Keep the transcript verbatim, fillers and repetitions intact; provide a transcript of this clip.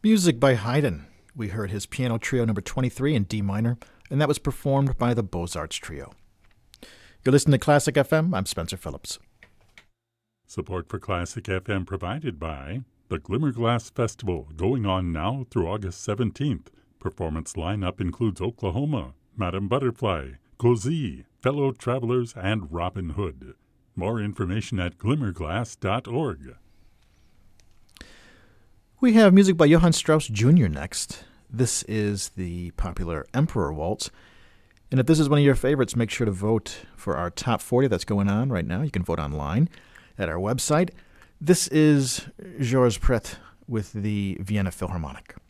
Music by Haydn. We heard his piano trio number twenty-three in D minor, and that was performed by the Beaux-Arts Trio. You're listening to Classic F M. I'm Spencer Phillips. Support for Classic F M provided by the Glimmerglass Festival, going on now through August seventeenth. Performance lineup includes Oklahoma, Madame Butterfly, Cozy, Fellow Travelers, and Robin Hood. More information at glimmerglass dot org. We have music by Johann Strauss Junior next. This is the popular Emperor Waltz. And if this is one of your favorites, make sure to vote for our top forty that's going on right now. You can vote online at our website. This is Georges Pret with the Vienna Philharmonic.